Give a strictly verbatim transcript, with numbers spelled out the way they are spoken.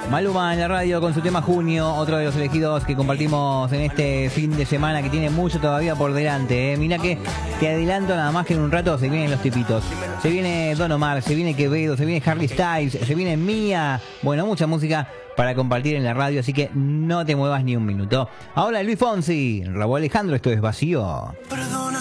Maluma en la radio con su tema Junio, otro de los elegidos que compartimos en este fin de semana que tiene mucho todavía por delante. ¿eh? Mirá que te adelanto nada más que en un rato se vienen los tipitos. Se viene Don Omar, se viene Quevedo, se viene Harry Styles, se viene Mía. Bueno, mucha música para compartir en la radio, así que no te muevas ni un minuto. Ahora Luis Fonsi, Rauw Alejandro, esto es Vacío. Perdón.